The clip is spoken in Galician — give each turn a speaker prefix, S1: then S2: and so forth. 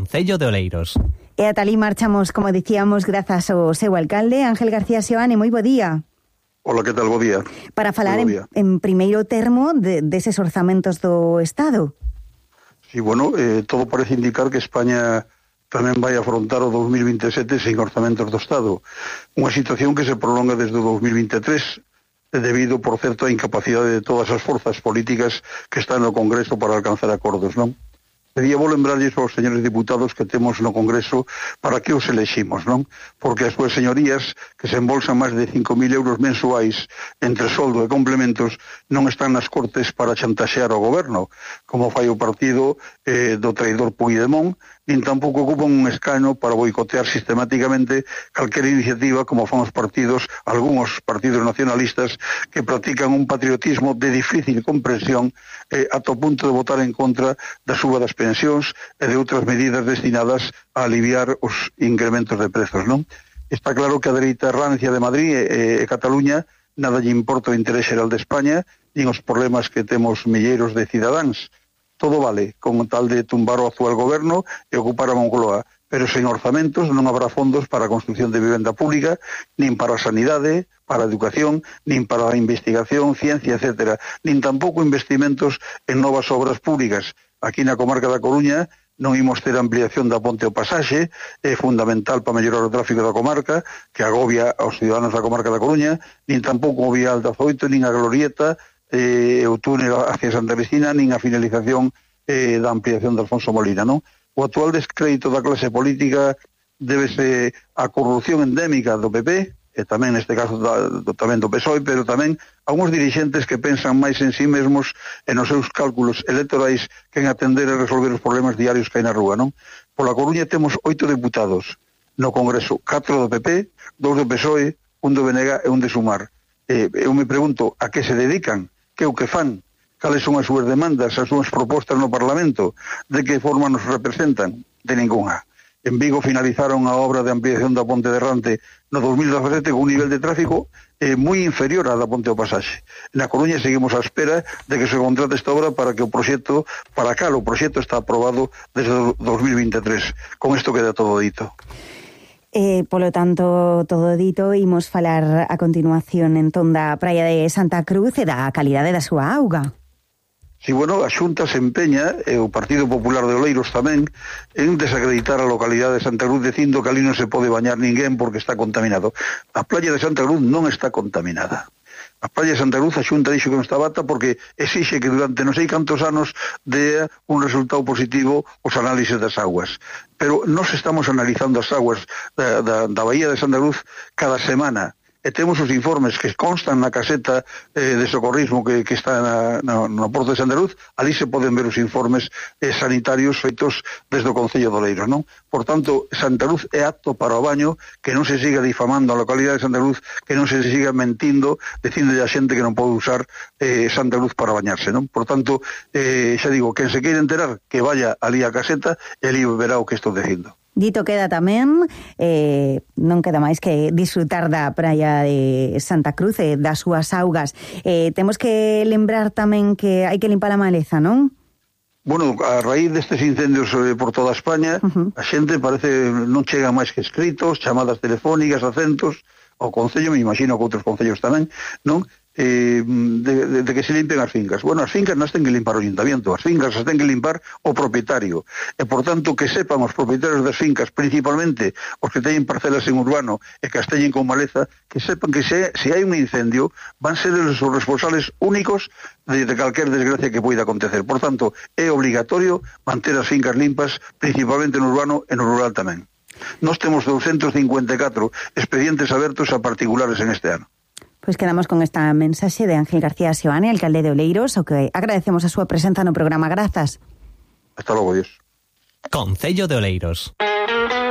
S1: Concello de Oleiros.
S2: E ata ali marchamos, como dicíamos, grazas ao seu alcalde, Ángel García Seoane. Moi bo día.
S3: Hola, que tal? Bo día.
S2: Para falar en primeiro termo deses orzamentos do Estado.
S3: Sí, bueno, todo parece indicar que España tamén vai afrontar o 2027 sen orzamentos do Estado. Unha situación que se prolonga desde o 2023 debido, por certo, á incapacidade de todas as forzas políticas que están no Congreso para alcanzar acordos, non? Debíamos lembrarlles aos señores diputados que temos no Congreso para que os eleximos, non? Porque as súas señorías, que se embolsan máis de 5.000 euros mensuais entre soldo e complementos, non están nas Cortes para chantaxear ao goberno, como fai o partido do traidor Puigdemont, nin tampouco ocupan un escano para boicotear sistemáticamente calquera iniciativa como fan os partidos, algúns partidos nacionalistas que practican un patriotismo de difícil comprensión ata o punto de votar en contra da suba das pensións e de outras medidas destinadas a aliviar os incrementos de prezos, non? Está claro que a dereita rancia de Madrid e Cataluña nada lle importa o interés xeral de España nin os problemas que temos milleiros de cidadáns. Todo vale, con tal de tumbar o actual goberno e ocupar a Moncloa, pero sen orzamentos non habrá fondos para a construción de vivenda pública, nin para a sanidade, para a educación, nin para a investigación, ciencia, etc., nin tampouco investimentos en novas obras públicas. Aquí na comarca da Coruña non imos ter ampliación da ponte ao Pasaxe, é fundamental para mellorar o tráfico da comarca, que agobia aos ciudadanos da comarca da Coruña, nin tampouco o vial da 18, nin a Glorieta, o túnel hacia Santa Cristina, nin a finalización da ampliación de Alfonso Molina, non? O actual descrédito da clase política débese á corrupción endémica do PP, e tamén neste caso tamén do PSOE, pero tamén a uns dirixentes que pensan máis en sí mesmos e nos seus cálculos electorais que en atender e resolver os problemas diarios que hai na rúa, non? Pola Coruña temos 8 deputados no Congreso, 4 do PP, 2 do PSOE, 1 do BNG e 1 de Sumar. Eu me pregunto a que se dedican, que o que fan, cales son as súas demandas, as súas propostas no Parlamento, de que forma nos representan, de ningunha. En Vigo finalizaron a obra de ampliación da ponte de Rante no 2017 con un nivel de tráfico moi inferior á da ponte ao Pasaxe. Na Coruña seguimos á espera de que se contrate esta obra para que o proxecto, o proxecto está aprobado desde o 2023. Con isto queda todo dito.
S2: Polo tanto, todo dito, imos falar a continuación entón da praia de Santa Cruz e da calidade da súa auga.
S3: Si, bueno, a Xunta se empeña, e o Partido Popular de Oleiros tamén, en desacreditar a localidade de Santa Cruz dicindo que ali non se pode bañar ninguén porque está contaminado. A playa de Santa Cruz non está contaminada. A playa de Santa Cruz, a Xunta dixo que non está bata porque exixe que durante non sei cantos anos dea un resultado positivo os análises das aguas. Pero nós estamos analizando as aguas da Bahía de Santa Cruz cada semana. E temos os informes que constan na caseta de socorrismo que está no Porto de Santa Cruz. Ali se poden ver os informes sanitarios feitos desde o Concello de Oleiros, non? Por tanto, Santa Cruz é apto para o baño, que non se siga difamando a localidade de Santa Cruz, que non se siga mentindo, dicindo a xente que non pode usar Santa Cruz para bañarse, non? Por tanto, xa digo, quen se queira enterar, que vaya ali a caseta e ali verá o que estou dicindo.
S2: Dito queda tamén, non queda máis que disfrutar da praia de Santa Cruz e das súas augas. Temos que lembrar tamén que hai que limpar a maleza, non?
S3: Bueno, a raíz destes incendios por toda España, a xente parece non chega máis que escritos, chamadas telefónicas, acentos, ao Concello, me imagino que outros concellos tamén, non? De que se limpen as fincas. Bueno, as fincas nas ten que limpar o Ayuntamiento, as fincas as ten que limpar o propietario, e por tanto que sepan os propietarios das fincas, principalmente os que teñen parcelas en urbano e que as teñen con maleza, que sepan que se hai un incendio van ser os responsables únicos de calquer desgracia que poida acontecer. Por tanto, é obligatorio manter as fincas limpas, principalmente no urbano e no rural tamén. Nós temos 254 expedientes abertos a particulares en este ano.
S2: Pois quedamos con esta mensaxe de Ángel García Seoane, alcalde de Oleiros, o que agradecemos a súa presenza no programa. Grazas.
S3: Hasta logo, Dios.
S1: Concello de Oleiros.